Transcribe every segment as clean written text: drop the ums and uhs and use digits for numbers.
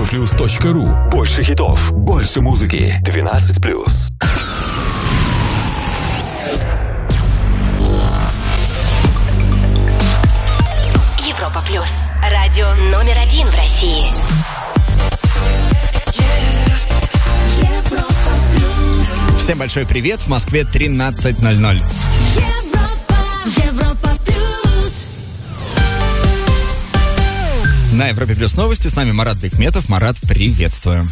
europaplus.ru. Больше хитов, больше музыки. 12+. Европа Плюс. Радио номер 1 в России. Всем большой привет. В Москве 13:00. Европа Плюс. На Европе Плюс новости. С нами Марат Бекметов. Марат, приветствую.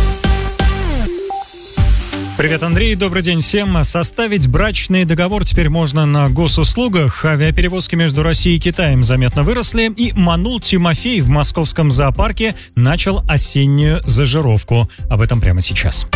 Привет, Андрей. Добрый день всем. Составить брачный договор теперь можно на госуслугах. Авиаперевозки между Россией и Китаем заметно выросли. И Манул Тимофей в московском зоопарке начал осеннюю зажировку. Об этом прямо сейчас.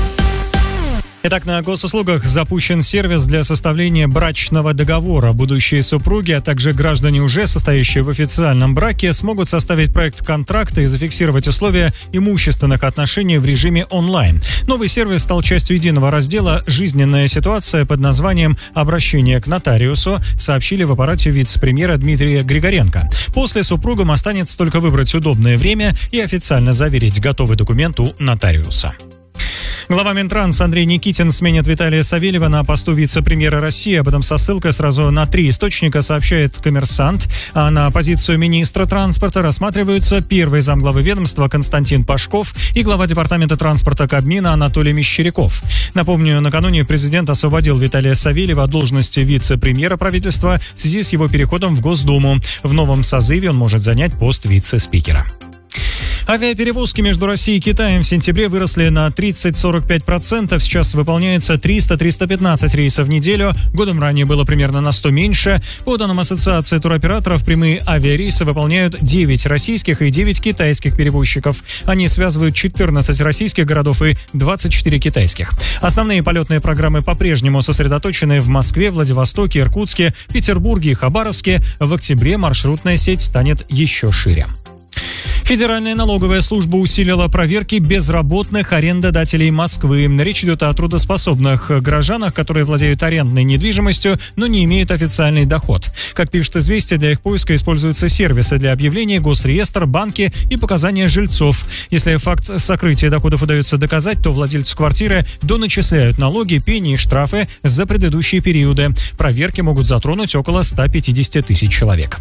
Итак, на госуслугах запущен сервис для составления брачного договора. Будущие супруги, а также граждане, уже состоящие в официальном браке, смогут составить проект контракта и зафиксировать условия имущественных отношений в режиме онлайн. Новый сервис стал частью единого раздела «Жизненная ситуация» под названием «Обращение к нотариусу», сообщили в аппарате вице-премьера Дмитрия Григоренко. После супругам останется только выбрать удобное время и официально заверить готовый документ у нотариуса. Глава Минтранс Андрей Никитин сменит Виталия Савельева на посту вице-премьера России. Об этом со ссылкой сразу на 3 источника сообщает «Коммерсант». А на позицию министра транспорта рассматриваются первый замглавы ведомства Константин Пашков и глава департамента транспорта Кабмина Анатолий Мещеряков. Напомню, накануне президент освободил Виталия Савельева от должности вице-премьера правительства в связи с его переходом в Госдуму. В новом созыве он может занять пост вице-спикера. Авиаперевозки между Россией и Китаем в сентябре выросли на 30-45%. Сейчас выполняется 300-315 рейсов в неделю. Годом ранее было примерно на 100 меньше. По данным Ассоциации туроператоров, прямые авиарейсы выполняют 9 российских и 9 китайских перевозчиков. Они связывают 14 российских городов и 24 китайских. Основные полетные программы по-прежнему сосредоточены в Москве, Владивостоке, Иркутске, Петербурге и Хабаровске. В октябре маршрутная сеть станет еще шире. Федеральная налоговая служба усилила проверки безработных арендодателей Москвы. Речь идет о трудоспособных горожанах, которые владеют арендной недвижимостью, но не имеют официальный доход. Как пишет «Известия», для их поиска используются сервисы для объявления, госреестр, банки и показания жильцов. Если факт сокрытия доходов удается доказать, то владельцу квартиры доначисляют налоги, пени и штрафы за предыдущие периоды. Проверки могут затронуть около 150 тысяч человек.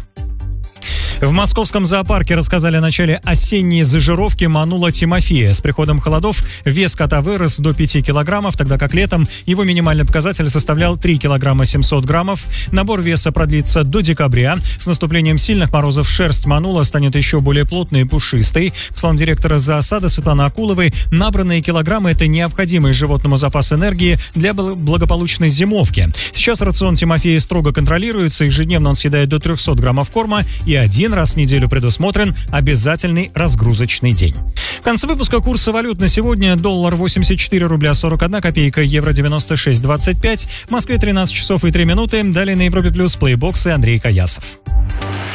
В московском зоопарке рассказали о начале осенней зажировки Манула Тимофея. С приходом холодов вес кота вырос до 5 килограммов, тогда как летом его минимальный показатель составлял 3 килограмма 700 граммов. Набор веса продлится до декабря. С наступлением сильных морозов шерсть Манула станет еще более плотной и пушистой. По словам директора зоосада Светланы Акуловой, набранные килограммы – это необходимый животному запас энергии для благополучной зимовки. Сейчас рацион Тимофея строго контролируется. Ежедневно он съедает до 300 граммов корма, и один раз в неделю предусмотрен обязательный разгрузочный день. В конце выпуска курсы валют на сегодня: доллар 84 рубля 41 копейка, евро 96,25, в Москве 13 часов и 3 минуты. Далее на Европе Плюс плейбокс и Андрей Каясов.